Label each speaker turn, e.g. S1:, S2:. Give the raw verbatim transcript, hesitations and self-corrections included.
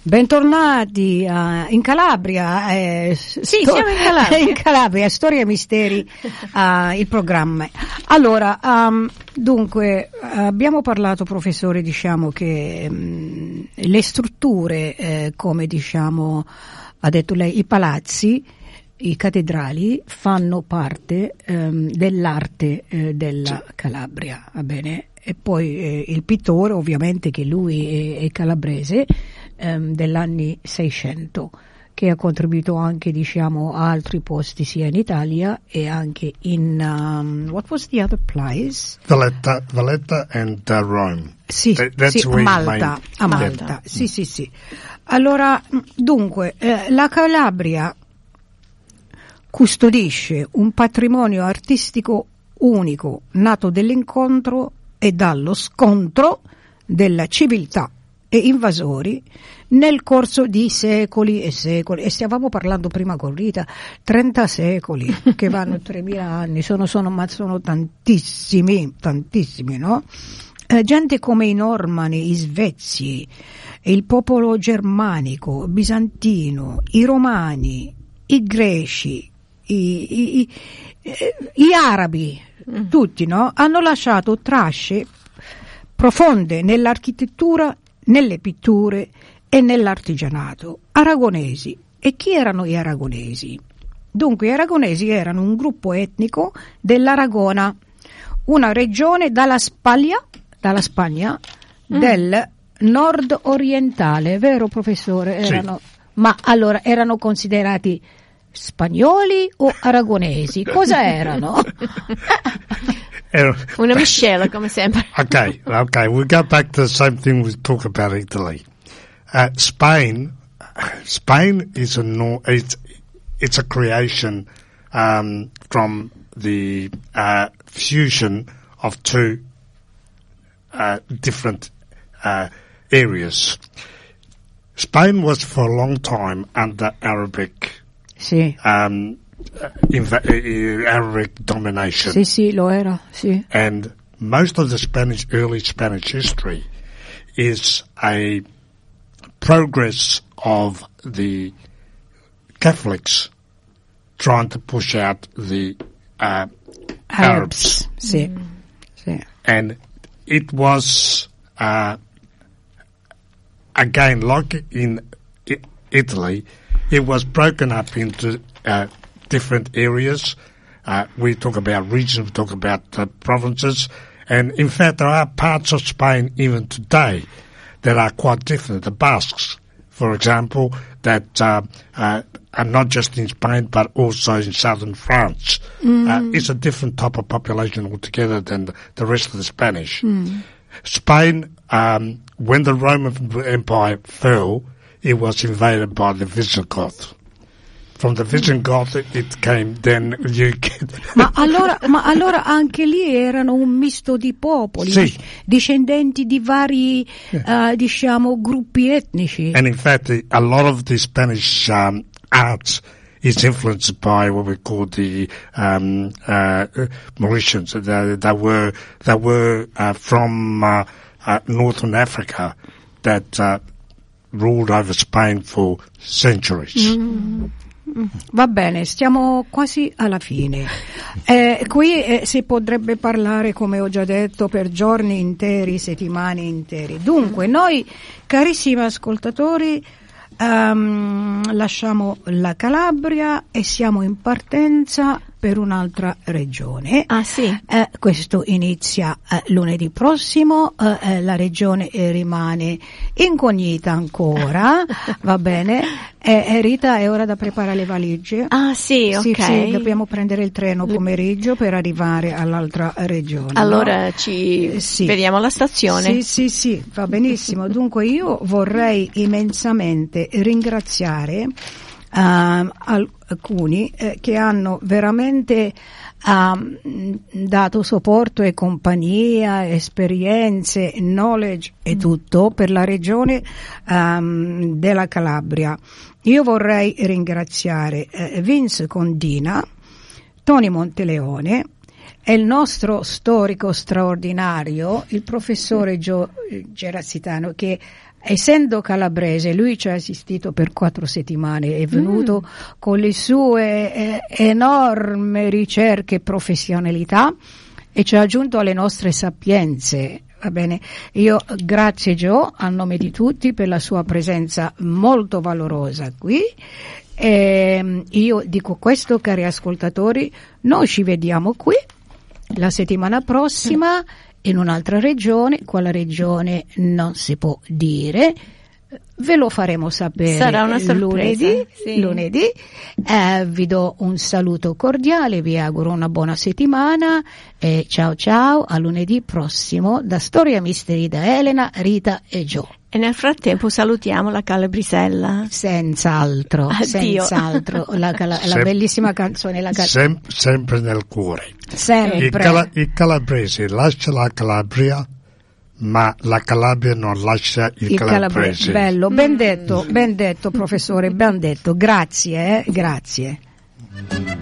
S1: Bentornati uh, in Calabria. Eh,
S2: sì, sto- siamo in Calabria.
S1: in Calabria, Storia e Misteri, uh, il programma. Allora, um, dunque, abbiamo parlato, professore, diciamo che um, le strutture, eh, come diciamo, ha detto lei, i palazzi, i cattedrali fanno parte um, dell'arte eh, della Calabria, va bene? E poi eh, il pittore, ovviamente, che lui è, è calabrese, ehm, dell'anni seicento, che ha contribuito anche, diciamo, a altri posti sia in Italia e anche in um, what was the other place?
S3: Valletta, Valletta and uh, Rome.
S1: Sì,
S3: That,
S1: sì, Malta, a Malta.
S2: Malta.
S1: Sì, sì, sì. Allora, dunque, eh, la Calabria custodisce un patrimonio artistico unico, nato dall'incontro e dallo scontro della civiltà e invasori nel corso di secoli e secoli. E stavamo parlando prima con Rita, trenta secoli che vanno tremila anni, sono, sono, ma sono tantissimi, tantissimi, no? Eh, gente come i Normanni, i Svezzi, il popolo germanico, bizantino, i romani, i greci, i, i, i, eh, gli arabi, mm. tutti, no? Hanno lasciato tracce profonde nell'architettura, nelle pitture e nell'artigianato. Aragonesi. E chi erano gli aragonesi? Dunque, gli aragonesi erano un gruppo etnico dell'Aragona, una regione dalla Spagna, dalla Spagna mm. del nord orientale, vero professore? Erano,
S3: sì.
S1: Ma allora erano considerati spagnoli o aragonesi? Cosa erano?
S2: Una miscela, come sempre.
S3: Okay, okay. We go back to the same thing we talk about Italy. Uh, Spain, Spain is a no, it's it's a creation um, from the uh, fusion of two uh, different uh, areas. Spain was for a long time under Arabic.
S1: Sì.
S3: Um, inv- uh, Arabic domination.
S1: Sì, sì, lo era, sì.
S3: And most of the Spanish, early Spanish history is a progress of the Catholics trying to push out the uh, Arabs.
S1: Arabs. Sì.
S2: Mm.
S1: Sì.
S3: And it was, uh, again, like in I- Italy, it was broken up into uh, different areas. Uh, we talk about regions, we talk about uh, provinces. And in fact, there are parts of Spain even today that are quite different. The Basques, for example, that uh, uh, are not just in Spain but also in southern France. Mm. Uh, it's a different type of population altogether than the, the rest of the Spanish. Mm. Spain, um, when the Roman Empire fell, it was invaded by the Visigoths. From the Visigoth it came, then you get...
S1: ma, allora, ma allora anche lì erano un misto di popoli,
S3: sì.
S1: discendenti di vari, yeah. uh, diciamo, gruppi etnici.
S3: And in fact, a lot of the Spanish um, arts is influenced by what we call the um, uh, Mauritians. They, they were, they were uh, from uh, uh, Northern Africa that uh, ruled over Spain for centuries.
S1: Mm. Va bene, stiamo quasi alla fine. Eh, qui eh, si potrebbe parlare, come ho già detto, per giorni interi, settimane interi. Dunque, noi, carissimi ascoltatori, um, lasciamo la Calabria e siamo in partenza per un'altra regione.
S2: Ah sì?
S1: Eh, questo inizia eh, lunedì prossimo, eh, la regione eh, rimane incognita ancora, va bene? Eh, Rita, è ora da preparare le valigie.
S2: Ah sì,
S1: sì
S2: ok.
S1: Sì, dobbiamo prendere il treno pomeriggio per arrivare all'altra regione.
S2: Allora
S1: no?
S2: ci
S1: eh, sì.
S2: vediamo alla stazione.
S1: Sì, sì, sì, va benissimo. Dunque io vorrei immensamente ringraziare Uh, alcuni eh, che hanno veramente uh, dato supporto e compagnia, esperienze, knowledge e tutto per la regione um, della Calabria. Io vorrei ringraziare eh, Vince Condina, Tony Monteleone, è il nostro storico straordinario, il professore Gio Gerazzitano, che essendo calabrese, lui ci ha assistito per quattro settimane, è venuto mm. con le sue eh, enormi ricerche e professionalità e ci ha aggiunto alle nostre sapienze. Va bene, io grazie Gio a nome di tutti per la sua presenza molto valorosa qui. E io dico questo, cari ascoltatori, noi ci vediamo qui la settimana prossima in un'altra regione, quale regione non si può dire, ve lo faremo sapere.
S2: Sarà una sorpresa,
S1: lunedì,
S2: sì. lunedì.
S1: Eh, vi do un saluto cordiale, vi auguro una buona settimana e ciao ciao, a lunedì prossimo da Storia Misteri da Elena, Rita e Gio.
S2: E nel frattempo salutiamo la Calabrisella.
S1: Senz'altro,
S2: Addio.
S1: senz'altro, la, la, la bellissima canzone. La cal-
S3: Sem- sempre nel cuore.
S1: Sempre.
S3: I, cala- i calabresi lasciano la Calabria, ma la Calabria non lascia i,
S1: il
S3: calabresi.
S1: Calabria. Bello, ben detto, ben detto professore, ben detto. Grazie, eh, grazie.